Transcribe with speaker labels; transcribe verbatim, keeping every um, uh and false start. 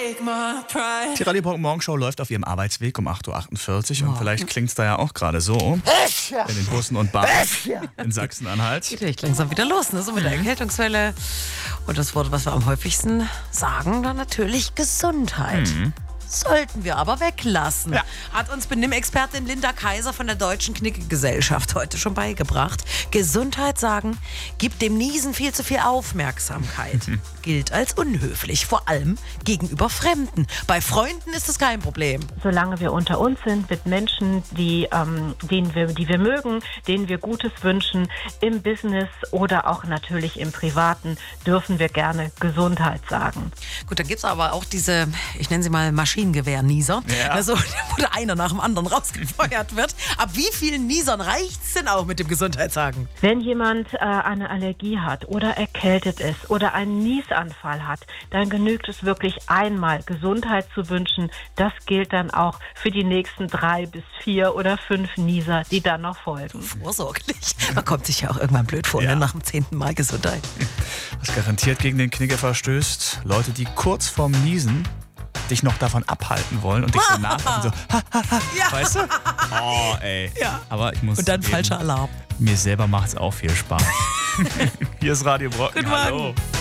Speaker 1: Die Radio Rock Morgenshow läuft auf ihrem Arbeitsweg um acht Uhr achtundvierzig und vielleicht klingt es da ja auch gerade so in den Bussen und Bahnen in Sachsen-Anhalt.
Speaker 2: Geht echt langsam wieder los, ne? So mit der Erkältungswelle. Und das Wort, was wir am häufigsten sagen, dann natürlich Gesundheit. Mhm. Sollten wir aber weglassen.
Speaker 1: Ja.
Speaker 2: Hat uns Benimmexpertin Linda Kaiser von der Deutschen Knicke-Gesellschaft heute schon beigebracht. Gesundheit sagen, gibt dem Niesen viel zu viel Aufmerksamkeit. Mhm. Gilt als unhöflich, vor allem gegenüber Fremden. Bei Freunden ist es kein Problem.
Speaker 3: Solange wir unter uns sind, mit Menschen, die, ähm, denen wir, die wir mögen, denen wir Gutes wünschen, im Business oder auch natürlich im Privaten, dürfen wir gerne Gesundheit sagen.
Speaker 2: Gut, dann gibt es aber auch diese, ich nenne sie mal Maschinengewehr-Nieser,
Speaker 1: ja.
Speaker 2: also, wo der einer nach dem anderen rausgefeuert wird. Ab wie vielen Niesern reicht es denn auch mit dem Gesundheitssagen?
Speaker 3: Wenn jemand äh, eine Allergie hat oder erkältet ist oder einen Niesanfall hat, dann genügt es wirklich einmal Gesundheit zu wünschen. Das gilt dann auch für die nächsten drei bis vier oder fünf Nieser, die dann noch folgen.
Speaker 2: Vorsorglich. Man kommt sich ja auch irgendwann blöd vor,
Speaker 1: ja.
Speaker 2: ne? Nach dem zehnten Mal Gesundheit.
Speaker 1: Was garantiert gegen den Knicke verstößt, Leute, die kurz vorm Niesen dich noch davon abhalten wollen und dich so nachmachen, so, ha, ha, ha,
Speaker 2: Ja.
Speaker 1: weißt du? Oh, ey.
Speaker 2: Ja.
Speaker 1: Aber ich muss
Speaker 2: Und dann
Speaker 1: zugeben,
Speaker 2: falscher Alarm.
Speaker 1: mir selber macht es auch viel Spaß. Hier ist Radio Brocken.
Speaker 2: Guten Morgen.
Speaker 1: Hallo.